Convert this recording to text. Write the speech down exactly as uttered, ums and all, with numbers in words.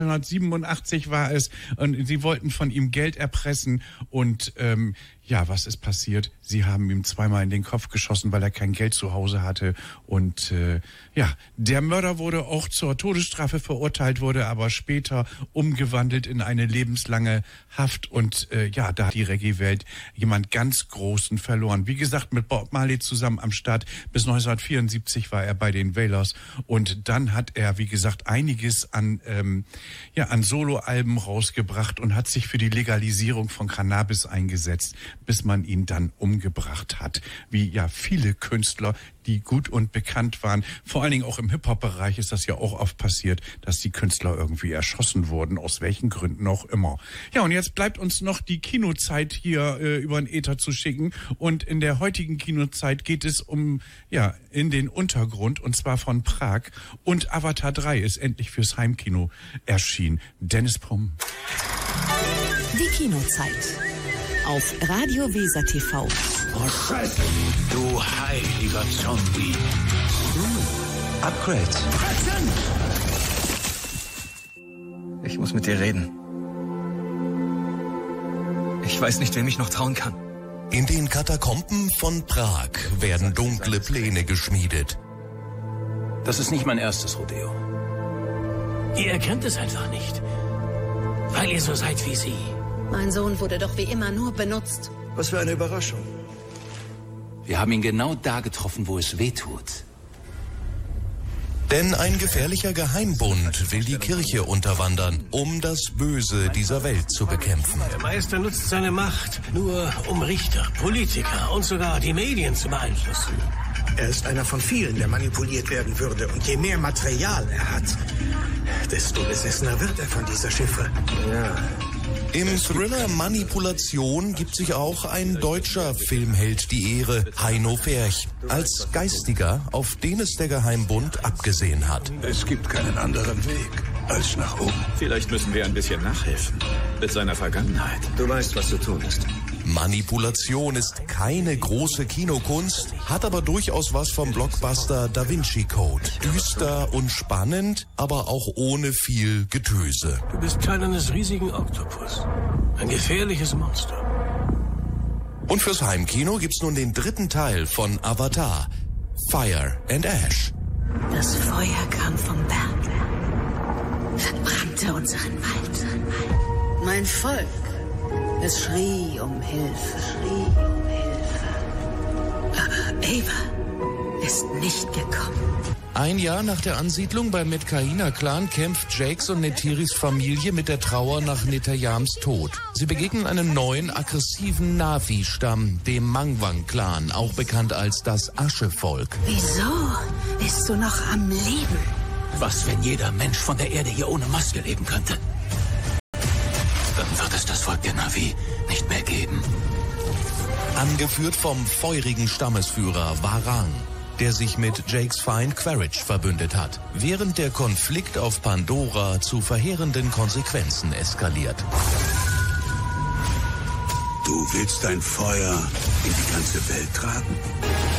neunzehnhundertsiebenundachtzig war es, und sie wollten von ihm Geld erpressen und ähm, ja, was ist passiert? Sie haben ihm zweimal in den Kopf geschossen, weil er kein Geld zu Hause hatte und äh, ja, der Mörder wurde auch zur Todesstrafe verurteilt, wurde aber später umgewandelt in eine lebenslange Haft und äh, ja, da hat die Reggae-Welt jemand ganz Großen verloren. Wie gesagt, mit Bob Marley zusammen am Start. Bis neunzehnhundertvierundsiebzig war er bei den Wailers und dann hat er, wie gesagt, einiges an ähm, ja, an Soloalben rausgebracht und hat sich für die Legalisierung von Cannabis eingesetzt, bis man ihn dann umgebracht hat. Wie ja viele Künstler, die gut und bekannt waren. Vor allen Dingen auch im Hip-Hop-Bereich ist das ja auch oft passiert, dass die Künstler irgendwie erschossen wurden, aus welchen Gründen auch immer. Ja, und jetzt bleibt uns noch die Kinozeit hier äh, über den Äther zu schicken. Und in der heutigen Kinozeit geht es um, ja, in den Untergrund, und zwar von Prag. Und Avatar drei ist endlich fürs Heimkino erschienen. Dennis Pumm. Die Kinozeit auf Radio Weser T V. Oh, Scheiße! Du heiliger Zombie! Uh, Upgrade. Ich muss mit dir reden. Ich weiß nicht, wem ich noch trauen kann. In den Katakomben von Prag werden dunkle Pläne geschmiedet. Das ist nicht mein erstes Rodeo. Ihr erkennt es einfach nicht, weil ihr so seid wie sie. Mein Sohn wurde doch wie immer nur benutzt. Was für eine Überraschung. Wir haben ihn genau da getroffen, wo es weh tut. Denn ein gefährlicher Geheimbund will die Kirche unterwandern, um das Böse dieser Welt zu bekämpfen. Der Meister nutzt seine Macht nur, um Richter, Politiker und sogar die Medien zu beeinflussen. Er ist einer von vielen, der manipuliert werden würde. Und je mehr Material er hat, desto besessener wird er von dieser Chiffre. Ja. Im Thriller Manipulation gibt sich auch ein deutscher Filmheld die Ehre, Heino Ferch, als Geistiger, auf den es der Geheimbund abgesehen hat. Es gibt keinen anderen Weg als nach oben. Vielleicht müssen wir ein bisschen nachhelfen mit seiner Vergangenheit. Du weißt, was zu tun ist. Manipulation ist keine große Kinokunst, hat aber durchaus was vom Blockbuster Da Vinci Code. Düster und spannend, aber auch ohne viel Getöse. Du bist Teil eines riesigen Oktopus. Ein gefährliches Monster. Und fürs Heimkino gibt's nun den dritten Teil von Avatar, Fire and Ash. Das Feuer kam vom Berg, verbrannte unseren Wald. Mein Volk, es schrie um Hilfe, schrie um Hilfe. Aber Ava ist nicht gekommen. Ein Jahr nach der Ansiedlung beim Metkahina-Clan kämpft Jakes und Neytiris Familie mit der Trauer nach Netayams Tod. Sie begegnen einem neuen, aggressiven Na'vi-Stamm, dem Mangwang-Clan, auch bekannt als das Aschevolk. Wieso bist du noch am Leben? Was, wenn jeder Mensch von der Erde hier ohne Maske leben könnte? Dann wird es das Volk der Na'vi nicht mehr geben. Angeführt vom feurigen Stammesführer Warang, der sich mit Jakes Feind Quaritch verbündet hat, während der Konflikt auf Pandora zu verheerenden Konsequenzen eskaliert. Du willst dein Feuer in die ganze Welt tragen?